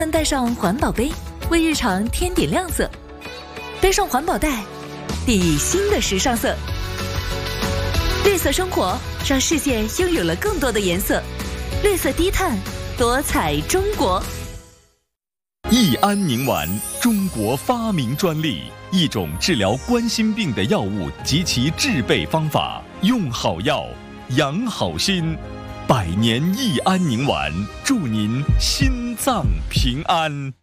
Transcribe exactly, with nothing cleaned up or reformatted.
带上环保杯，为日常添点亮色；背上环保袋，定义新的时尚色。绿色生活让世界拥有了更多的颜色，绿色低碳，多彩中国。 益安宁丸，中国发明专利，一种治疗冠心病的药物及其制备方法，用好药，养好心。百年益安宁丸，祝您心脏平安。